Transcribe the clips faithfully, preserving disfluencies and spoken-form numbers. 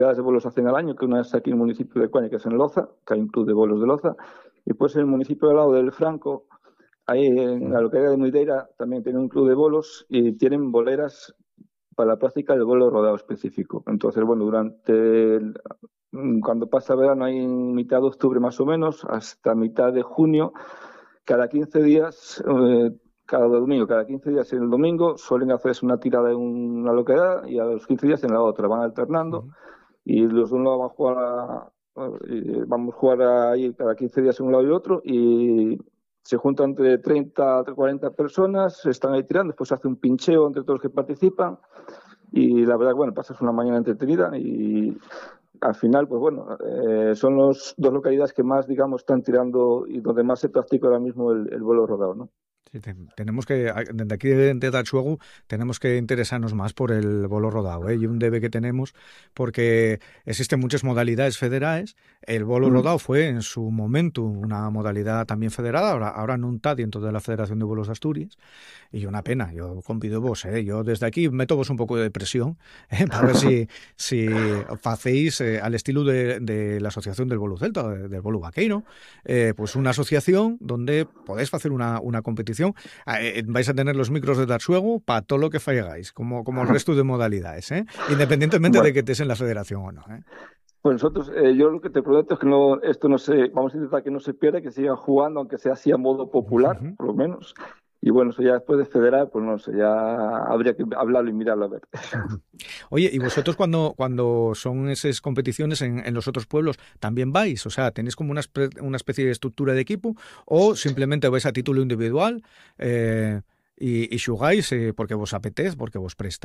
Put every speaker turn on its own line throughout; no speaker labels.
de bolos hacen al año, que una es aquí en el municipio de Cuaña, que es en Loza, que hay un club de bolos de Loza, y pues en el municipio de al lado del Franco, ahí en la localidad de Muideira, también tienen un club de bolos y tienen boleras para la práctica del bolo rodado específico. Entonces, bueno, durante el, cuando pasa verano, hay en mitad de octubre más o menos, hasta mitad de junio, cada quince días, eh, cada domingo, cada quince días en el domingo, suelen hacerse una tirada en una localidad y a los quince días en la otra, van alternando. Uh-huh. Y los de un lado van a jugar a, eh, vamos a jugar ahí cada quince días en un lado y otro, y se juntan entre treinta a cuarenta personas, están ahí tirando, después se hace un pincheo entre todos los que participan, y la verdad, bueno, pasas una mañana entretenida, y al final, pues bueno, eh, son las dos localidades que más, digamos, están tirando y donde más se practica ahora mismo el, el bolo rodado, ¿no?
Sí, te, tenemos que, desde aquí de Dachuego, tenemos que interesarnos más por el bolo rodado, ¿eh? Y un debe que tenemos, porque existen muchas modalidades federadas. El bolo mm. rodado fue en su momento una modalidad también federada, ahora, ahora no está dentro de la Federación de Bolos de Asturias, y una pena. Yo convido vos, ¿eh? Yo desde aquí meto vos un poco de presión, ¿eh? Para ver si, si hacéis eh, al estilo de, de la Asociación del Bolo Celta, de, del Bolo Vaqueiro, eh, pues una asociación donde podéis hacer una, una competición. Eh, vais a tener los micros de Dachuego para todo lo que falláis, como, como el resto de modalidades, ¿eh? Independientemente bueno. de que estés en la federación o no, ¿eh?
Pues nosotros, eh, yo lo que te prometo es que no, esto no se, vamos a intentar que no se pierda, que sigan jugando, aunque sea así a modo popular, uh-huh. por lo menos. Y bueno, eso ya después de federal, pues no sé, ya habría que hablarlo y mirarlo a ver.
Oye, ¿y vosotros cuando, cuando son esas competiciones en, en los otros pueblos, también vais? O sea, ¿tenéis como una, una especie de estructura de equipo o simplemente vais a título individual eh, y, y jugáis eh, porque vos apetece, porque vos presta?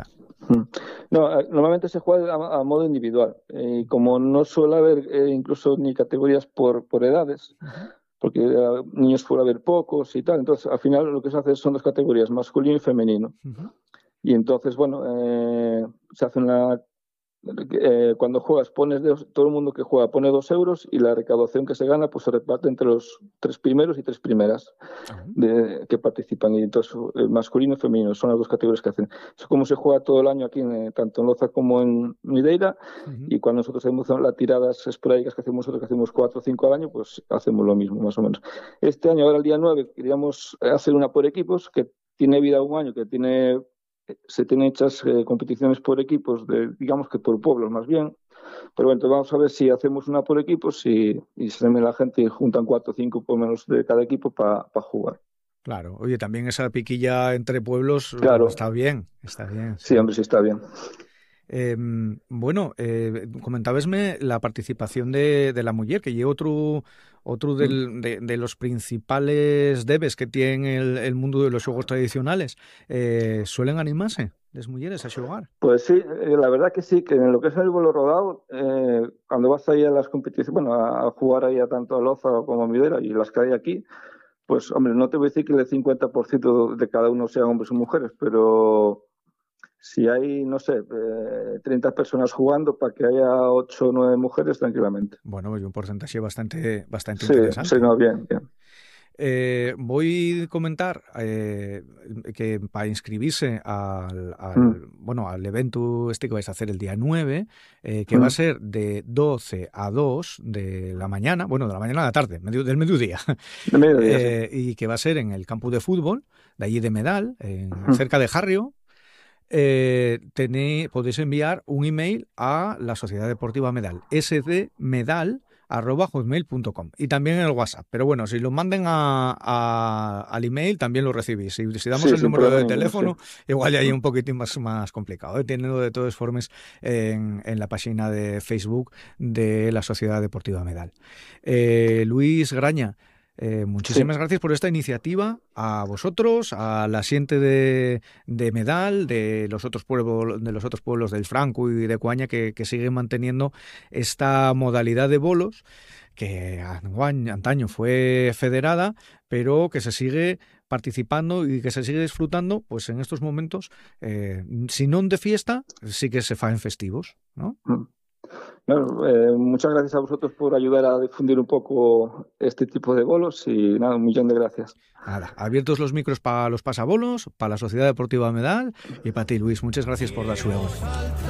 No, normalmente se juega a, a modo individual. Y eh, como no suele haber eh, incluso ni categorías por, por edades, uh-huh. porque uh, niños suele haber pocos y tal, entonces al final lo que se hace son dos categorías, masculino y femenino. Uh-huh. Y entonces, bueno, eh, se hace una... Eh, cuando juegas, pones de, todo el mundo que juega pone dos euros y la recaudación que se gana pues se reparte entre los tres primeros y tres primeras uh-huh. de, que participan. Y entonces, el masculino y femenino son las dos categorías que hacen. Eso es como se juega todo el año aquí, en, tanto en Loza como en Muideira. Uh-huh. Y cuando nosotros hacemos las tiradas esporádicas que hacemos nosotros, que hacemos cuatro o cinco al año, pues hacemos lo mismo, más o menos. Este año, ahora el día nueve, queríamos hacer una por equipos, que tiene vida un año, que tiene... se tienen hechas eh, competiciones por equipos, de, digamos que por pueblos más bien, pero bueno, entonces vamos a ver si hacemos una por equipos y, y se me la gente y juntan cuatro o cinco por menos de cada equipo para pa jugar.
Claro, oye, también esa piquilla entre pueblos
claro.
está bien, está bien.
Sí, sí hombre, sí está bien.
Eh, bueno, eh, comentabasme la participación de, de la mujer, que lleva otro otro del, de, de los principales debes que tiene el, el mundo de los juegos tradicionales. Eh, ¿Suelen animarse las mujeres a jugar?
Pues sí, eh, la verdad que sí, que en lo que es el bolo rodado, eh, cuando vas ahí a las competiciones, bueno, a, a jugar ahí a tanto a Loza como a Muideira y las que hay aquí, pues hombre, no te voy a decir que el cincuenta por ciento de cada uno sean hombres o mujeres, pero... si hay, no sé, eh, treinta personas jugando, para que haya ocho o nueve mujeres tranquilamente.
Bueno, hay un porcentaje bastante, bastante
sí,
interesante.
Sí, no, bien, bien.
Eh, voy a comentar eh, que para inscribirse al, al, mm. bueno, al evento este que vais a hacer el día nueve, eh, que mm. va a ser de doce a dos de la mañana, bueno, de la mañana a la tarde, medio, del mediodía,
de mediodía
eh,
sí.
y que va a ser en el campo de fútbol, de allí de Medal, en, mm. cerca de Jarrio. Eh, tenéis, podéis enviar un email a la Sociedad Deportiva Medal, sdmedal arroba hotmail punto com, y también en el WhatsApp, pero bueno, si lo manden a, a, al email también lo recibís. Si, si damos sí, el número de teléfono, sí. igual ya hay un poquitín más, más complicado, ¿eh? Teniendo de todas formas en, en la página de Facebook de la Sociedad Deportiva Medal. Eh, Luis Graña, Eh, muchísimas sí. gracias por esta iniciativa, a vosotros, a la gente de, de Medal, de los otros pueblos, de los otros pueblos del Franco y de Cuaña que, que siguen manteniendo esta modalidad de bolos que antaño fue federada, pero que se sigue participando y que se sigue disfrutando, pues en estos momentos, eh, si no de fiesta, sí que se fa en festivos, ¿no?
Mm. Bueno, eh, muchas gracias a vosotros por ayudar a difundir un poco este tipo de bolos y nada, un millón de gracias.
Nada, abiertos los micros para los pasabolos, para la Sociedad Deportiva Medal y para ti, Luis. Muchas gracias por dar su voz.